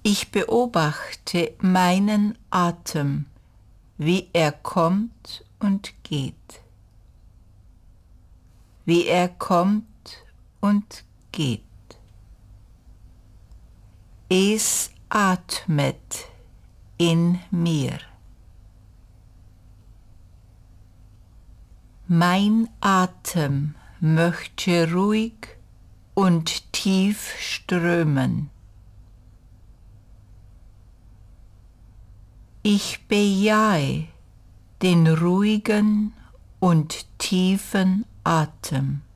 Ich beobachte meinen Atem, wie er kommt und geht. Wie er kommt und geht. Es atmet in mir. Mein Atem möchte ruhig und tief strömen. Ich bejahe den ruhigen und tiefen Atem.